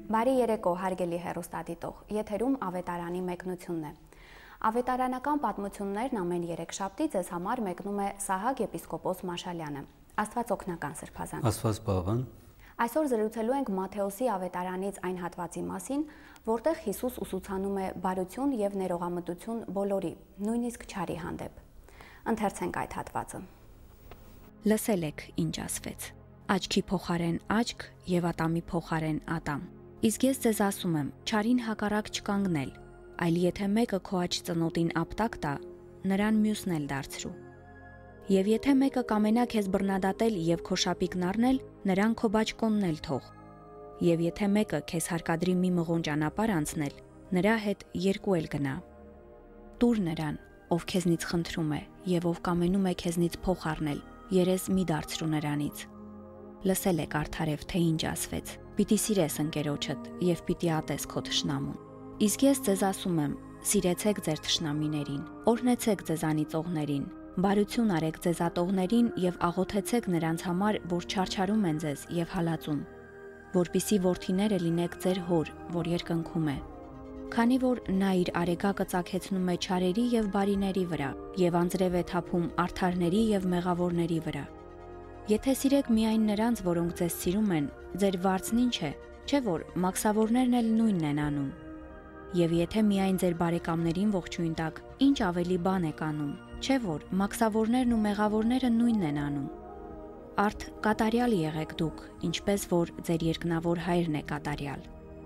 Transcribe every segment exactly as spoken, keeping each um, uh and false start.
Բարի երեկո, հարգելի հեռուստադիտող, եթերում ավետարանի մեկնությունն է։ Ավետարանական պատմություններն ամեն երեքշաբթի ձեզ համար մեկնում է Սահակ եպիսկոպոս Մաշալյանը։ Աստված օգնական սրբազան։ Աստված բավան։ Այսօր զրուցելու ենք Մատթեոսի ավետարանից այն հատվածի մասին, որտեղ Հիսուս ուսուցանում է բարություն եւ ներողամտություն բոլորի, նույնիսկ չարի հանդեպ։ Ընթերցենք այդ հատվածը։ Լսել եք, ինչ ասվեց. Աչքի փոխարեն աչք եւ ատամի փոխարեն ատամ։ Իսկ ես ձեզ ասում եմ, չարին հակառակ չկանգնել, այլ եթե մեկը քո աջ ծնոտին ապտակ տա, նրան մյուսն էլ դարձրու։ Եվ եթե մեկը կամենա քեզ բռնադատել եւ քո շապիկն առնել, նրան քո բաճկոնն էլ թող։ Եվ եթե մեկը քեզ հարկադրի մի մղոն ճանապարհ անցնել, նրա հետ երկու էլ գնա։ Տուր նրան, ով քեզնից խնդրում է, եւ ով կամենում է քեզնից փող առնել, երես մի դարձրու նրանից։ Լսել եք արդարև, թե ինչ ասվեց. Պիտի սիրես ընկերոջդ եւ պիտի ատես քո թշնամուն։ Իսկ ես ձեզ ասում եմ, սիրեցեք ձեր թշնամիներին, օրհնեցեք ձեզ անիծողներին, բարություն արեք ձեզ ատողներին եւ աղոթեցեք նրանց համար, որ չարչարում են ձեզ եւ հալածում, որպիսի որդիները լինեք ձեր հոր, որ երկնքում է։ Քանի որ նա իր արեգակը ծագեցնում է չարերի եւ բարիների վրա եւ անձրև է թափում արդարների եւ մեղավորների վրա։ Եթե սիրեք միայն նրանց, որոնք ձեզ սիրում են, ձեր վարձն ինչ է, չէ՞ որ մաքսավորներն էլ նույնն են անում։ Եվ եթե միայն ձեր բարեկամներին ողջույն տաք, ինչ ավելի բան եք անում, չէ՞ որ մաքսավորներն ու մեղավորները նույնն են անում։ Արդ կատարյալ եղեք դուք, ինչպես որ ձեր երկնավոր Հայրն է կատարյալ։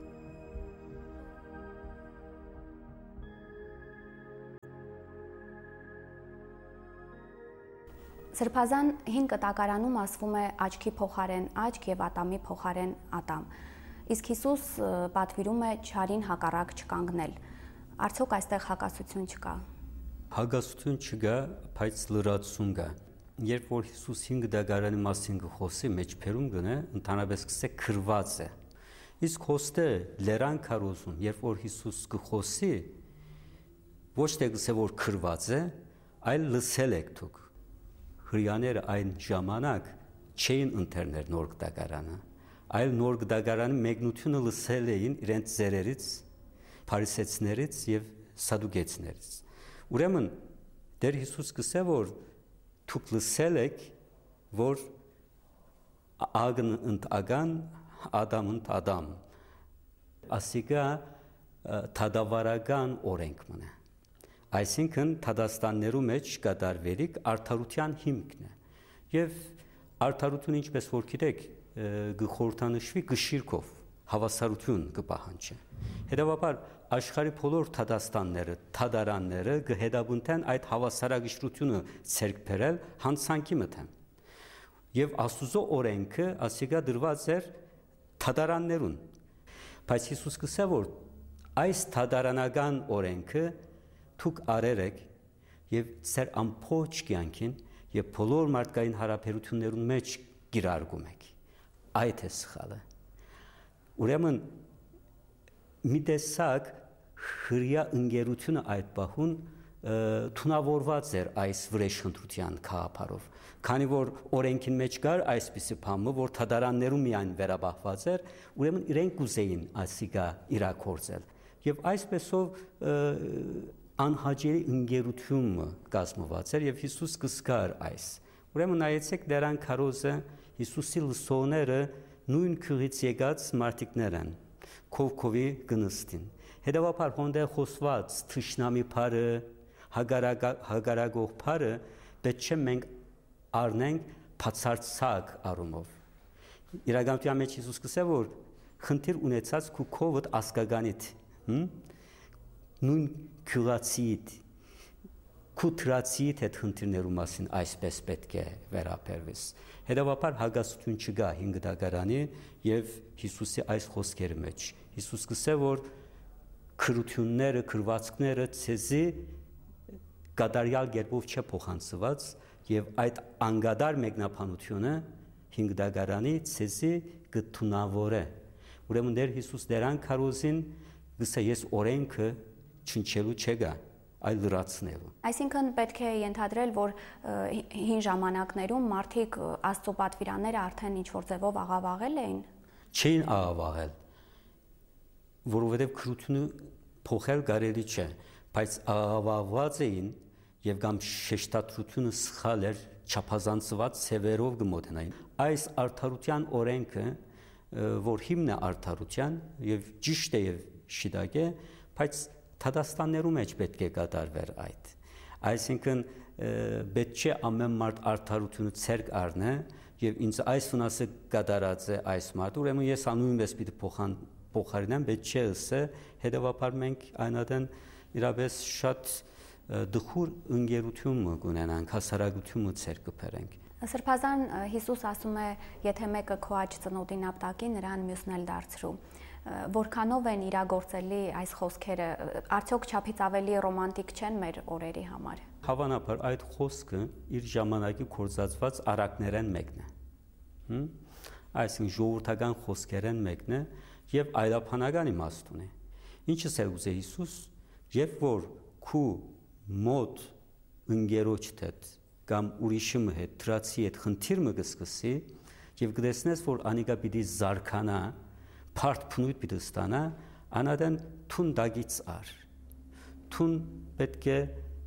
Սրբազան հին կտակարանում ասվում է աչքի փոխարեն աչք եւ ատամի փոխարեն ատամ։ Իսկ Հիսուս պատվիրում է չարին հակառակ չկանգնել։ Արդյոք այստեղ հակասություն չկա։ Հակասություն չկա, բայց լրացում կա։ Երբ որ Հիսուս հին կտակարանի մասին գխոսի մեջբերում գնե, ընդհանրապես կսե քրված է։ Իսկ հոստե լերան քարոզում, երբ որ Հիսուս գխոսի, ոչ թե կսե որ քրված է, այլ լսել եք դուք։ Հրյաները այն ժամանակ չէին ընթերներ նոր կտակարանը, այլ նոր կտակարանի մեկնությունը լսել էին իրենց ծերերից, փարիսեցիներից եւ սադուկեցիներից։ Ուրեմն Տեր Հիսուս կսե որ դուք լսել եք, որ ագն ընտագան Ադամ ընտ Ադամ, ասիկա թադավարական օրենք մնա։ Այսինքն թադաստաններու մեջ կատարվելիք արդարության հիմքն է։ Եվ արդարությունը ինչպես որ գիտեք, գխորհրդանշվի գշիրքով, հավասարություն կպահանջի։ Հետևաբար աշխարհի բոլոր թադաստանները, թադարանները կհետաբնթեն այդ հավասարագշրությունը ցերկ բերել հանցանքի մտեն։ Եվ Աստուծո օրենքը ասիկա դրված էր թադարաններուն։ Բայց Հիսուս կսե որ այս թադարանական օրենքը դուք արեր եք եւ ծեր ամփոփ կյանքին եւ բոլոր մարդկային հարաբերություններուն մեջ գիրարգում եք։ Այդ է սխալը։ Ուրեմն մի տեսակ հրյա ընկերությունը այդ բախուն թունավորված էր այս վրեժխնդրության քաղաքարով, քանի որ օրենքին մեջ կար այսպիսի բանը, որ թադարաններում միայն վերաբախված էր, ուրեմն իրենք կուզեին ասիկա իրակորձել եւ այսպեսով անհաջելի ընկերությունը կազմված էր եւ Հիսուս կսկար այս։ Ուրեմն նայեցեք դերան քարոզը Հիսուսի լսողները նույն քրից եկած մարդիկներ են, քովքովի գնստին։ Հետևաբար հոնդե խոսված թշնամի բարը, հագարագող բարը պետք չէ մենք առնենք բացարձակ առումով։ Իրականության մեջ Հիսուս կսե որ խնդիր ունեցած քու քովդ ասկագանիդ, նույն քյուրացիդ, քուտրացիդ հետ խնդիրներու մասին այսպես պետք է վերաբերվես։ Հետևաբար հակասություն չկա հին կտակարանի եւ Հիսուսի այս խոսքերի մեջ։ Հիսուս կսե որ քրությունները, քրվածքները ցեզի կատարյալ կերպով չէ փոխանցված եւ այդ անգադար մեկնաբանությունը հին կտակարանի ցեզի կթունավորե։ Ուրեմն դեր Հիսուս դերան քարոզին գսե ես օրենքը չնչելու չգա, այլ լրացնելու։ Այսինքն պետք է ենթադրել, որ հին ժամանակներում մարդիկ Աստծո պատվիրանները արդեն ինչ որ ձևով աղավաղել էին։ Չէին աղավաղել։ որովհետև քրությունը փոխել կարելի չէ, բայց աղավաղված էին եւ կամ շեշտադրությունը սխալ էր, չափազանցված ցևերով գմոդենային։ Այս արդարության օրենքը, որ հիմն է արդարության եւ ճիշտ է եւ շիդակ է, բայց Թադաստաններու մեջ պետք է կատարվեր այդ։ Այսինքն պետք չէ ամեն մարդ արդարությունը ցերկ առնե եւ ինձ այս վնասը կատարած է այս մարդ, ուրեմն ես անունս պիտի փոխան փոխարինեմ, պետք չէ ասե, հետեւաբար մենք այնադեն իրապես շատ դխուր ընկերություն կունենանք, հասարակությունը ցերկ կբերենք։ Սրբազան Հիսուս ասում է, եթե մեկը քո աջ ծնոտին ապտակի, նրան մյուսն էլ դարձրու։ Որքանով են իրագործելի այս խոսքերը, արդյոք չափից ավելի ռոմանտիկ չեն մեր օրերի համար։ Հավանաբար այդ խոսքը իր ժամանակի կորզածված արակներեն մեկն է։ Այսինքն ժողովրդական խոսքերեն մեկն է եւ այլաբանական իմաստ ունի։ Ինչս է ուզե Հիսուս, երբ որ քու մոտ ընկերոջ հետ կամ ուրիշի հետ, դրացի հետ խնդիրը կսկսի եւ կտեսնես, որ անիկա պիտի զարքանա, փարտ փնույթ պիտի ստանա, անադեն թուն դագից ար։ Թուն պետք է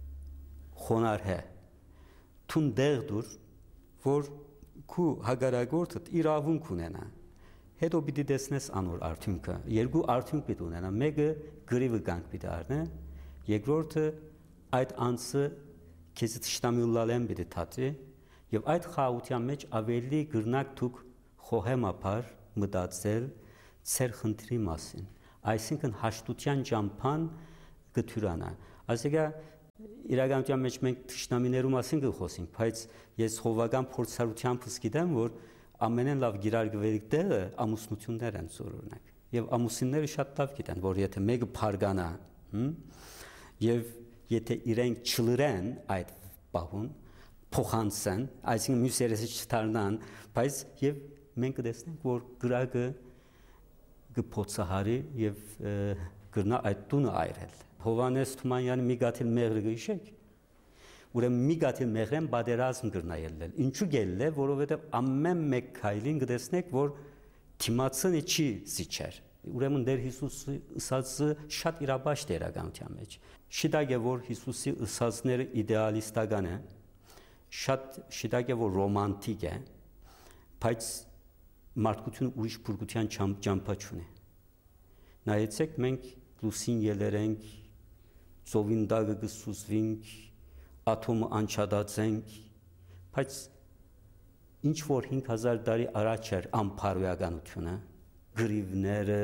խոնար է։ Թուն դեղ դուր, որ քու հագարագորդդ իրավունք ունենա։ Հետո պիտի տեսնես անոր արդյունքը։ Երկու արդյունք պիտի ունենա։ Մեկը գրիվը կանք պիտի առնե, երկրորդը այդ անձը քեզ տշտամիուլալեն պիտի թաթի եւ այդ խաղաղության մեջ ավելի գրնակ դուք խոհեմապար մտածել ծեր խնդրի մասին, այսինքն հաշտության ճամփան գթյուրանա։ Այսինքն իրականության մեջ մենք տշնամիներու մասին կխոսենք, բայց ես հովական փորձառությամբ գիտեմ, որ ամենեն լավ գիրարգվելիք տեղը ամուսնություններ են օրինակ։ Եվ ամուսինները շատ լավ գիտեն, որ եթե մեկը փարգանա, եւ եթե իրենք չլրեն այդ բահուն, փոխանցեն, այսինքն մյուս երեսը չդառնան, բայց եւ մենք կտեսնենք, որ գրակը կփոցահարի եւ գրնա այդ տունը այրել։ Հովանես Թումանյանի մի գաթիլ մեղրը գիշեք, ուրեմն մի գաթիլ մեղրեն բادرազմ գրնա ելնել։ Ինչու գելել է, որովհետեւ ամեն մեկ քայլին կտեսնեք, որ թիմացնի չի զիջեր։ Ուրեմն դեր Հիսուսի ըսածը շատ իրաբաշտ է իրականության մեջ։ Շիտակ է, որ Հիսուսի ըսածները իդեալիստական է, շատ շիտակ է, որ ռոմանտիկ է, բայց մարդկությունը ուրիշ փրկության ճամփա չունի։ Նայեցեք, մենք լուսին ելերենք, ծովին դագը կսուզվենք, աթոմը անչադացենք, բայց ինչ որ հինգ հազար տարի առաջ էր ամփարոյականությունը, գրիվները,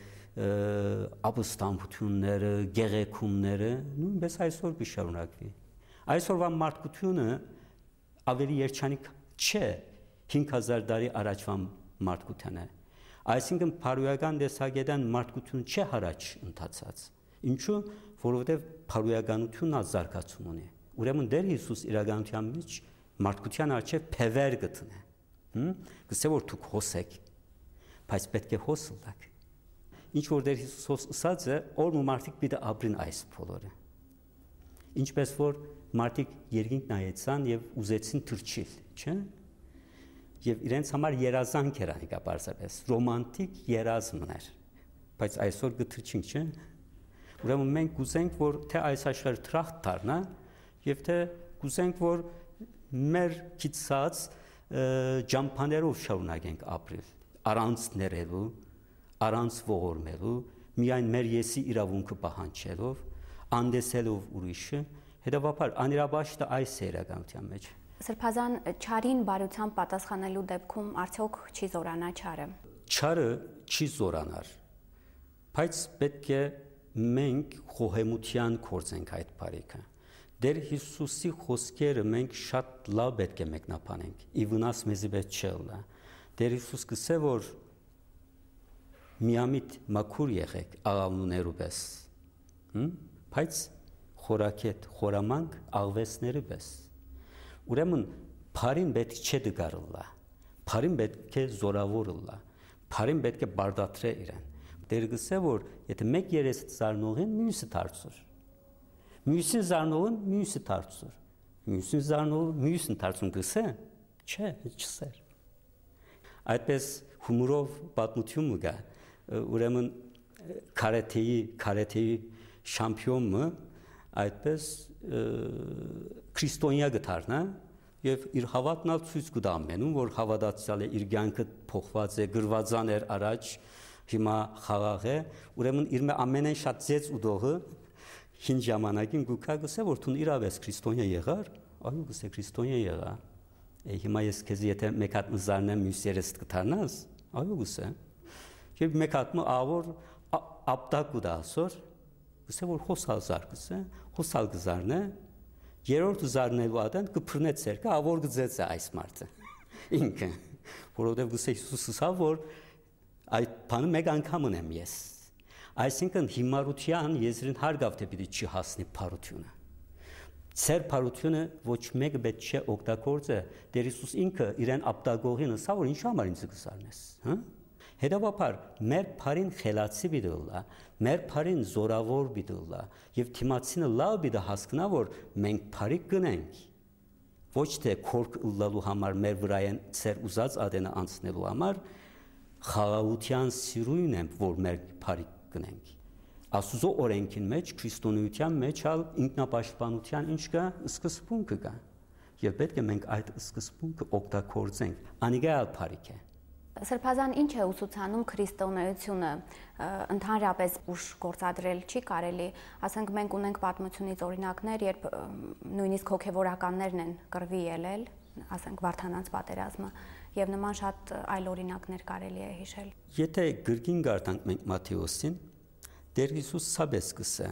ապստամբությունները, գեղեցումները, նույնպես այսօր կշարունակվի։ Այսօրվա մարդկությունը ավելի երջանիկ չէ հինգ հազար տարի առաջվա մարդկությանը։ Այսինքն փարոյական տեսակետան մարդկությունը չէ հարաճ ընթացած։ Ինչու՞, որովհետև փարոյականությունն ազարգացում ունի։ Ուրեմն դեր Հիսուս իրականության մեջ մարդկության արժե փևեր գտնե։ Գսե որ դուք հոսեք, բայց պետք է հոսլակ։ Ինչ որ դեր Հիսուս ասած է, որ մարդիկ պիտի ապրին այս բոլորը։ Ինչպես որ մարդիկ երկինք նայեցան եւ ուզեցին թրջիլ, չէ՞։ Եվ իրենց համար երազանք էր անիկա բարձրապես, ռոմանտիկ երազմն էր, բայց այսօր գթրջինք, չէ՞։ Ուրեմն մենք կուզենք, որ թե այս աշխարհը տրախտ դառնա, եւ թե կուզենք, որ մեր քիծած ջամփաներով շարունակենք ապրել, առանց ներելու, առանց ողորմելու, միայն մեր եսի իրավունքը պահանջելով, անդեսելով ուրիշը, հետեւաբար անիրաբաշտը այս է իրականության մեջ։ Սրբազան չարին բարությամբ պատասխանելու դեպքում արդյոք չի զորանա չարը։ Չարը չի զորանար, բայց պետք է մենք խոհեմության կործենք այդ բարիքը։ Դեր Հիսուսի խոսքերը մենք շատ լավ պետք է մեկնաբանենք, ի վնաս մեզի պետք չէ։ Դեր Հիսուս կսե որ միամիտ մաքուր եղեք աղավնուներու պես, բայց խորակետ, խորամանկ աղվեսները պես։ Ուրեմն բարին պետք չէ դգարլա, բարին պետք է զորավորլա, բարին պետք է բարդատրե իրեն։ Դեր կսե որ եթե մեկ երեսը զարնողին մյուսը դարձուր, մյուսին զարնողին մյուսը դարձուր, մյուսին զարնողին մյուսին դարձուն կսե, չէ, չսեր։ Այդպես հումորով պատմություն կա, ուրեմն կարեթեի կարեթեի շամպիոնը այդպես քրիստոնյա գտարնա եւ իր հավատնալ ցույց կտա ամենում որ հավատացյալ է իր կյանքը փոխված է գրվածան էր առաջ հիմա խաղաղ է ուրեմն իր ամենեն շատ ծեց ուդողը հին ժամանակին գուկա գսե որ դու իրավես քրիստոնյա եղար այո գսե քրիստոնյա եղա հիմա ես քեզ եթե մեկ հատ մզարնեմ մյուս երես կթարնաս այո գսե եւ մեկ հատ մը ավոր ապտակ ու դասոր գսե որ խոսալ զարգսե խոսալ գզարնե երրորդ զարնելու ադեն կփռնե ցերկը ավոր գծեց է այս մարդը ինքը որովհետեւ գսե Հիսուսը սա որ այդ բանը մեկ անգամ ունեմ ես այսինքն հիմարության եզրին հարգավ թե պիտի չի հասնի փարությունը ցեր փարությունը ոչ մեկը պետք չէ օգտագործե Տեր Հիսուս ինքը իրեն ապտագողին ասա որ ինչ համար ինձ կսարնես հա Հետևաբար մեր բարին խելացի բիդոլա, մեր բարին զորավոր բիդոլա, եւ թիմացինը լավ բիդա հասկնա որ մենք բարի կնենք։ Ոչ թե քորք ուլալու համար մեր վրայեն ծեր ուզած ադենը անցնելու համար խաղաղության սիրույն եմ որ մեր բարի կնենք։ Աստուծո օրենքին մեջ քրիստոնեության մեջ ալ ինքնապաշտպանության ինչ կա սկզբունքը կա։ Եվ պետք է մենք այդ սկզբունքը օգտագործենք։ Անիգալ բարիք է։ Սրբազան ինչ է ուսուցանում քրիստոնեությունը ընդհանրապես ուշ գործադրել չի կարելի, ասենք մենք ունենք պատմությունից օրինակներ, երբ նույնիսկ հոգևորականներն են կռվի ելել, ասենք Վարդանանց պատերազմը, եւ նման շատ այլ օրինակներ կարելի է հիշել։ Եթե գրքին գարտանք մենք Մատթեոսին, Տեր Հիսուս սաբես կսե։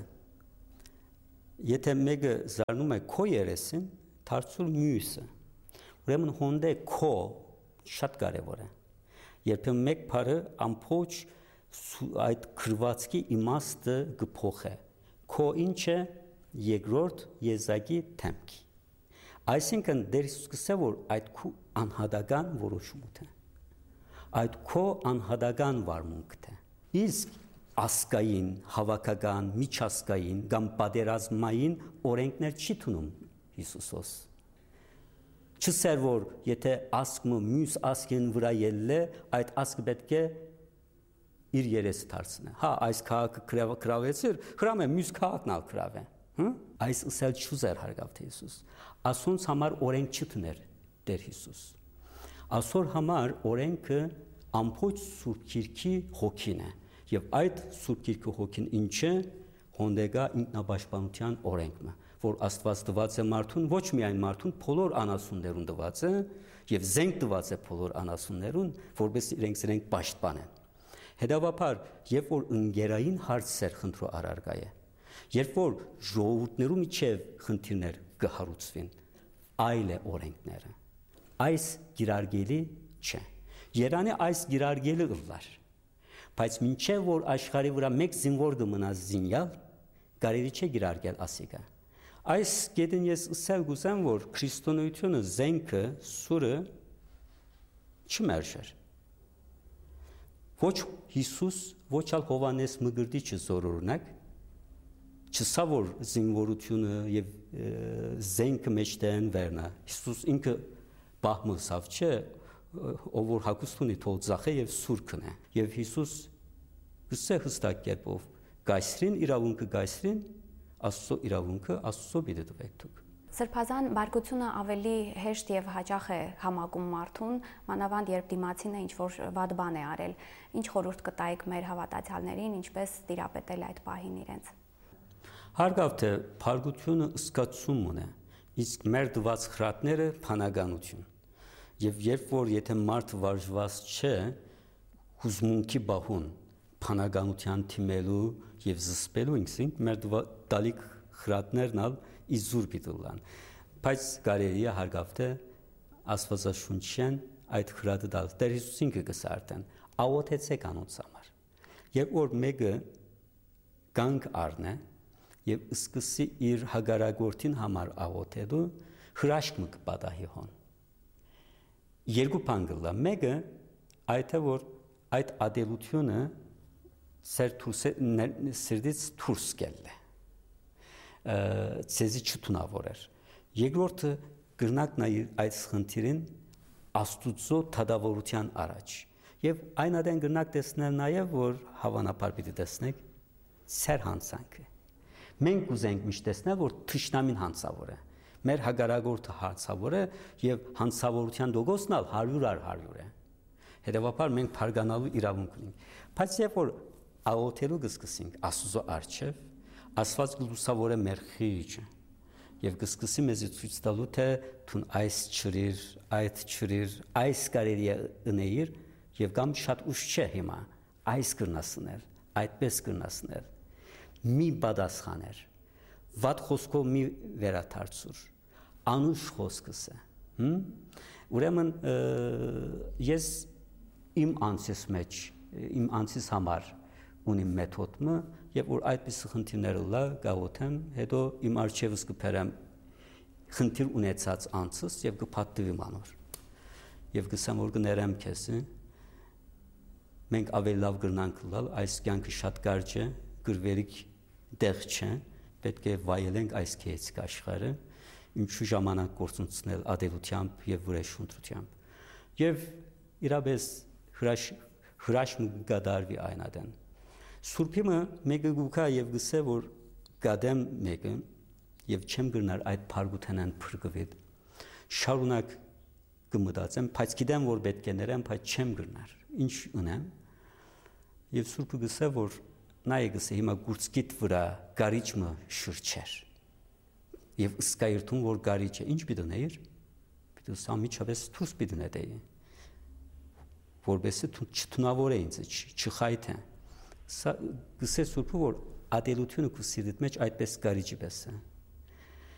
Եթե մեկը զարնում է քո երեսին, դարձուլ մյուսը։ Ուրեմն հոնդե քո շատ կարևոր է։ Երբեմն մեկ բառը ամփոփ այդ քրվածքի իմաստը գփոխե քո ինչ է երկրորդ եզակի թեմքի այսինքն դեր սկսե որ այդ քո անհատական որոշումն է այդ քո անհատական վարմունքն է իսկ ասկային հավաքական միջազգային կամ պատերազմային օրենքներ չի տունում Հիսուսոս Չսեր որ եթե ասկը մյուս ասկին վրա ելլե այդ ասկը պետք է իր երեսը դարձնե հա այս քաղաքը քրավեցիր հրամե մյուս քաղաքն ալ քրավե հա այս ուսել չուզեր հարգավ թե Հիսուս ասոնց համար օրենք չտներ Տեր Հիսուս ասոր համար օրենքը ամփոփ Սուրբ Գիրքի հոգին է եւ այդ Սուրբ Գիրքի հոգին ինչ է հոնդեգա ինքնապաշտպանության օրենքն է որ Աստված տված է մարդուն ոչ միայն մարդուն բոլոր անասուններուն տված է եւ զենք տված է բոլոր անասուններուն որպես իրենք իրենք պաշտպանեն հետեւաբար երբ որ ընկերային հարցեր խնդրո արարգա է երբ որ ժողովուրդներու միջև խնդիրներ կհարուցվին այլ է օրենքները այս գիրարգելի չէ Երանի այս գիրարգելի ըլլար բայց մինչև որ աշխարհի վրա մեկ զինվոր կմնա զինյալ կարելի չէ գիրարգել ասիկա Այս գետին ես ասել գուսեմ, որ քրիստոնեությունը զենքը, սուրը չմերժեր։ Ոչ Հիսուս, ոչ ալ Հովանես Մգրտիչը զորօրինակ, չսա որ զինվորությունը եւ զենքը մեջտեն վերնա։ Հիսուս ինքը բահմսավ չէ, ով որ հակոստունի թողծախե եւ սուրքն է։ Եվ Հիսուս գսե հստակ կերպով գայսրին իրավունքը գայսրին Աստծո իրավունքը Աստծո պիտի տվեք դուք։ Սրբազան բարգությունը ավելի հեշտ եւ հաճախ է համակում մարդուն, մանավանդ երբ դիմացինը ինչ որ վատ բան է արել։ Ինչ խորհուրդ կտայիք մեր հավատացյալներին, ինչպես տիրապետել այդ պահին իրենց։ Հարգավ թե բարգությունը սկացում ունի, իսկ մեր դված խրատները փանականություն։ Եվ երբ որ եթե մարդ վարժված չէ, հուզմունքի բահուն փանականության թիմելու եւ զսպելու ինքսին մեր դալիք խրատներն ալ իզուր պիտուլան բայց կարելի է հարգավ թե Աստվածաշունչեն այդ խրատը դալ Տեր Հիսուսին կգսարտեն աղոթեցեք անոնց համար երբ որ մեկը կանգ առնե եւ սկսի իր հագարագործին համար աղոթելու հրաշք մը կպատահի հոն երկու բան կլա մեկը այդ է որ այդ ադելությունը Սեր սրդից դուրս գելը ցեզի չթունավորեր երկրորդը գրնակ նայ այդ խնդիրին աստուծո թադավորության առաջ Եվ այն adեն գրնակ տեսնել նաև, որ հավանաբար պիտի տեսնեք սեր հանցանքը։ Մենք ուզենք միշտ տեսնել, որ թշնամին հանցավոր է։ Մեր հագարագործը հանցավոր է եւ հանցավորության դոգոսն ալ հարյուր առ հարյուր է։ Հետևաբար մենք փարգանալու իրավունք ունենք։ Բայց երբ որ աղոթելու կսկսենք Աստծո առջև, Աստված կլուսավորե մեր խիճը եւ կսկսի մեզ ցույց տալու թե թուն այս ճրիր, այդ ճրիր, այս կարելի է ընեիր եւ կամ շատ ուշ չէ հիմա այս կրնասներ, այդպես կրնասներ։ Մի բադասխաներ, վատ խոսքով մի վերաթարցուր, անուշ խոսքս է։ Հմ? Ուրեմն ես իմ անձիս մեջ, իմ անձիս համար ունիմ մեթոդը, եւ որ այդպես խնդիրները լա գաղութեմ, հետո իմ արժևս կփերեմ խնդիր ունեցած անձս եւ կփաթվի մանոր։ Եվ կսեմ որ կներեմ քեզ, մենք ավելի լավ կրնանք լալ, այս կյանքը շատ կարճ է, գրվերիկ դեղ չէ, պետք է վայելենք այս քեծիկ աշխարհը, ինչու ժամանակ գործունեցնել ադելությամբ եւ վրեժշունտրությամբ։ Եվ իրապես հրաշ հրաշք կդարվի այն adեն։ Սուրբիմը մեկը գուքա եւ գսե որ գադեմ մեկը եւ չեմ գրնար այդ փարգութենան փրկվիտ շարունակ կմտածեմ բայց գիտեմ որ պետք է ներեմ բայց չեմ գրնար ինչ ունեմ եւ Սուրբը գսե որ նայ գսե հիմա գուրցկիտ վրա գարիճը շրջեր եւ սկայրթուն որ գարիճ է ինչ պիտուներ պիտու սամիչավես թուս պիտունեդեի որբեսը չթունավոր է ինձ չխայթե Գսե Սուրբը որ ադելությունը քու սիրտ մեջ այդպես կարիճի պես է